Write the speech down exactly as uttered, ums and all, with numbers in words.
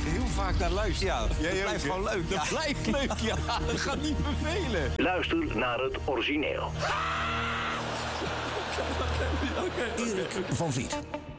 heel vaak naar luisteren. Ja, Jij het ook, blijft hè? gewoon leuk. Dat Ja. blijft leuk, ja. Dat gaat niet vervelen. Luister naar het origineel. Erik van Vliet.